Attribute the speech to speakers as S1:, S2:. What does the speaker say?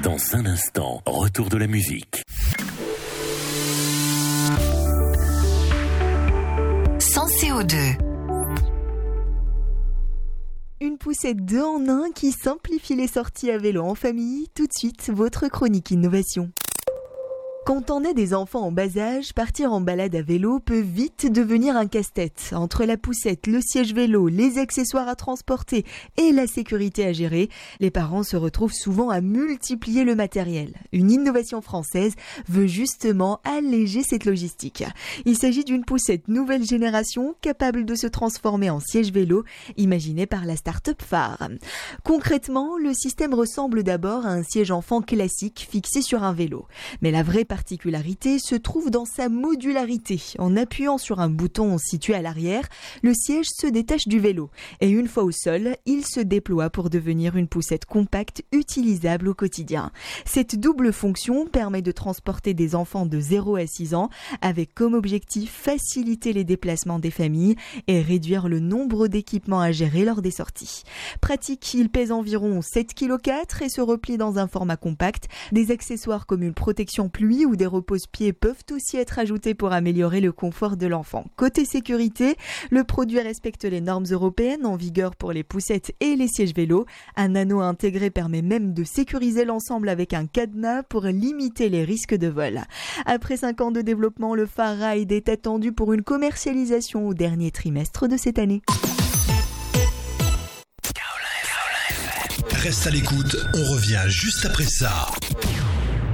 S1: Dans un instant, retour de la musique.
S2: Sans CO2.
S3: Une poussette 2 en 1 qui simplifie les sorties à vélo en famille. Tout de suite, votre chronique innovation. Quand on a des enfants en bas âge, partir en balade à vélo peut vite devenir un casse-tête. Entre la poussette, le siège vélo, les accessoires à transporter et la sécurité à gérer, les parents se retrouvent souvent à multiplier le matériel. Une innovation française veut justement alléger cette logistique. Il s'agit d'une poussette nouvelle génération capable de se transformer en siège vélo, imaginée par la start-up phare. Concrètement, le système ressemble d'abord à un siège enfant classique fixé sur un vélo. Mais la vraie particularité se trouve dans sa modularité. En appuyant sur un bouton situé à l'arrière, le siège se détache du vélo et une fois au sol, il se déploie pour devenir une poussette compacte utilisable au quotidien. Cette double fonction permet de transporter des enfants de 0 à 6 ans avec comme objectif faciliter les déplacements des familles et réduire le nombre d'équipements à gérer lors des sorties. Pratique, il pèse environ 7,4 kg et se replie dans un format compact. Des accessoires comme une protection pluie ou des repose-pieds peuvent aussi être ajoutés pour améliorer le confort de l'enfant. Côté sécurité, le produit respecte les normes européennes en vigueur pour les poussettes et les sièges vélos. Un anneau intégré permet même de sécuriser l'ensemble avec un cadenas pour limiter les risques de vol. Après 5 ans de développement, le Far Ride est attendu pour une commercialisation au dernier trimestre de cette année.
S4: Reste à l'écoute, on revient juste après ça.